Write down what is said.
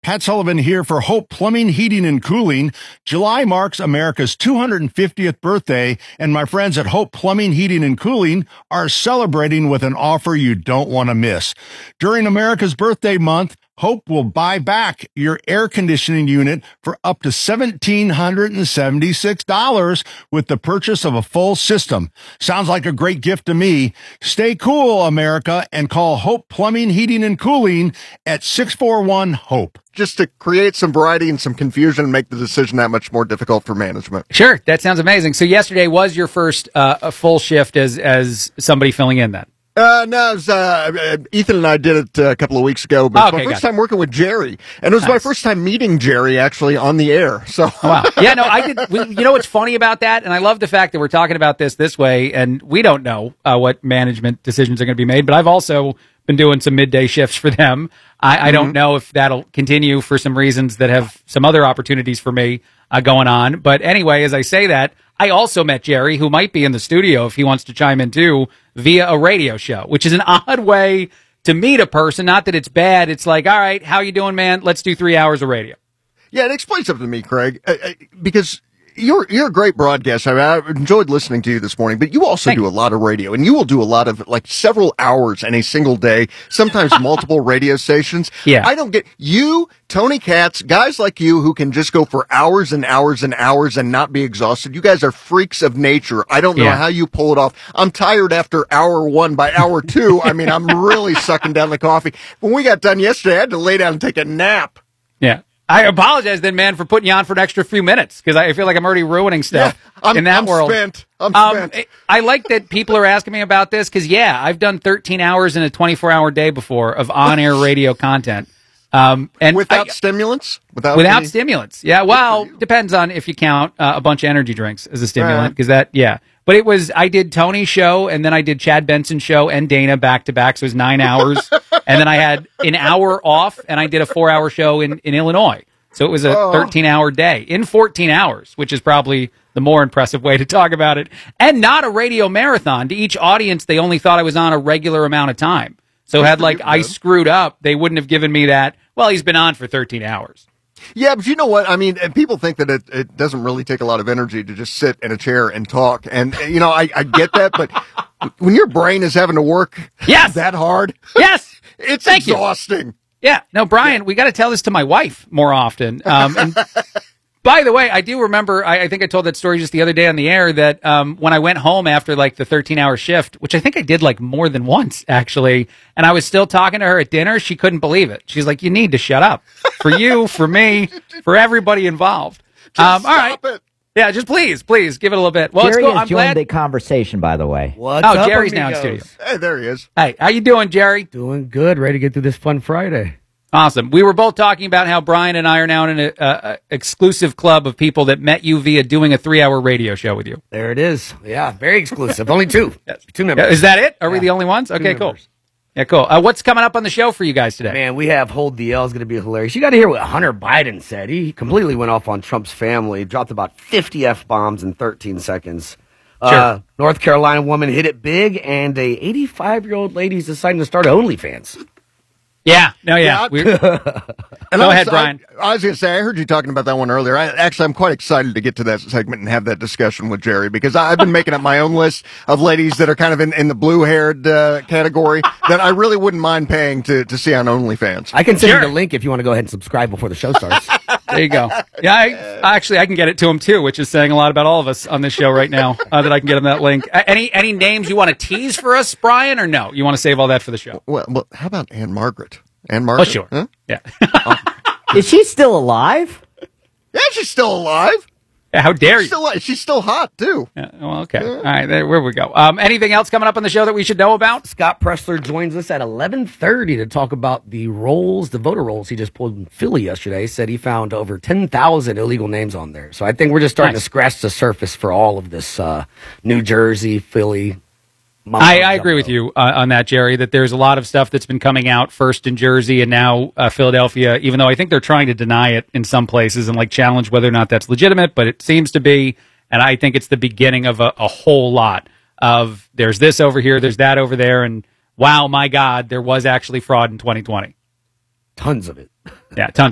Pat Sullivan here for Hope Plumbing, Heating, and Cooling. July marks America's 250th birthday, and my friends at Hope Plumbing, Heating, and Cooling are celebrating with an offer you don't want to miss. During America's birthday month, Hope will buy back your air conditioning unit for up to $1,776 with the purchase of a full system. Sounds like a great gift to me. Stay cool, America, and call Hope Plumbing, Heating, and Cooling at 641-HOPE. Just to create some variety and some confusion and make the decision that much more difficult for management. Sure, that sounds amazing. So yesterday was your first a full shift as somebody filling in then? No, it was, Ethan and I did it a couple of weeks ago, but it's my first time working with Jerry, and it was my first time meeting Jerry actually on the air. So, wow, yeah, no, I did. You know what's funny about that, and I love the fact that we're talking about this way, and we don't know what management decisions are going to be made, but I've also been doing some midday shifts for them. I don't know if that'll continue for some reasons that have some other opportunities for me going on. But anyway, as I say that, I also met Jerry, who might be in the studio if he wants to chime in too, via a radio show, which is an odd way to meet a person. Not that it's bad. It's like, all right, how you doing, man? Let's do 3 hours of radio. Yeah, and explain something to me, Craig, because you're a great broadcaster. I mean, I enjoyed listening to you this morning, but you also do a lot of radio, and you will do a lot of, like, several hours in a single day, sometimes multiple radio stations. Yeah. I don't get you, Tony Katz, guys like you who can just go for hours and hours and hours and not be exhausted. You guys are freaks of nature. I don't know how you pull it off. I'm tired after hour one. By hour two, I mean, I'm really sucking down the coffee. When we got done yesterday, I had to lay down and take a nap. Yeah. I apologize then, man, for putting you on for an extra few minutes because I feel like I'm already ruining stuff in that world. I'm spent. I like that people are asking me about this because, I've done 13 hours in a 24-hour day before of on-air radio content. And without stimulants? Without stimulants. Yeah, well, depends on if you count a bunch of energy drinks as a stimulant because But I did Tony's show, and then I did Chad Benson's show and Dana back-to-back, so it was 9 hours. And then I had an hour off, and I did a 4-hour show in Illinois. So it was a 13-hour day in 14 hours, which is probably the more impressive way to talk about it. And not a radio marathon. To each audience, they only thought I was on a regular amount of time. So had, I screwed up, they wouldn't have given me that, well, he's been on for 13 hours. Yeah, but you know what? I mean, and people think that it doesn't really take a lot of energy to just sit in a chair and talk. And, I get that, but when your brain is having to work that hard, it's exhausting. Yeah. No, Brian, we got to tell this to my wife more often. And by the way, I do remember, I think I told that story just the other day on the air that when I went home after the 13-hour shift, which I think I did more than once, actually, and I was still talking to her at dinner, she couldn't believe it. She's like, you need to shut up. For you, for me, for everybody involved. All right. It. Yeah, just please give it a little bit. Well, Jerry let's go. has joined the conversation, by the way. What's up, Jerry's amigos? now in studio. Hey, there he is. Hey, how you doing, Jerry? Doing good. Ready to get through this fun Friday. Awesome. We were both talking about how Brian and I are now in an exclusive club of people that met you via doing a 3-hour radio show with you. There it is. Yeah, very exclusive. Only two. Two members. Is that it? Are we the only ones? Okay, cool. Yeah, cool. What's coming up on the show for you guys today? Man, we have Hold the L is going to be hilarious. You got to hear what Hunter Biden said. He completely went off on Trump's family, dropped about 50 F-bombs in 13 seconds. Sure. North Carolina woman hit it big, and a 85-year-old lady is deciding to start OnlyFans. Yeah. No, yeah. Go ahead, Brian. I was going to say, I heard you talking about that one earlier. I'm quite excited to get to that segment and have that discussion with Jerry because I've been making up my own list of ladies that are kind of in the blue-haired category that I really wouldn't mind paying to see on OnlyFans. I can send you the link if you want to go ahead and subscribe before the show starts. There you go. Yeah, I can get it to him too, which is saying a lot about all of us on this show right now. That I can get him that link. Any names you want to tease for us, Brian, or no? You want to save all that for the show? Well, how about Ann Margaret? Ann Margaret? Oh, sure. Huh? Yeah. Is she still alive? Yeah, she's still alive. Yeah, how dare you? She's still hot, too. Yeah, well, okay. All right, where we go. Anything else coming up on the show that we should know about? Scott Pressler joins us at 11:30 to talk about the voter rolls he just pulled in Philly yesterday. Said he found over 10,000 illegal names on there. So I think we're just starting to scratch the surface for all of this New Jersey, Philly. I agree with you on that, Jerry, that there's a lot of stuff that's been coming out first in Jersey and now Philadelphia, even though I think they're trying to deny it in some places and challenge whether or not that's legitimate, but it seems to be. And I think it's the beginning of a whole lot of there's this over here, there's that over there. And wow, my God, there was actually fraud in 2020. Tons of it. Yeah, tons.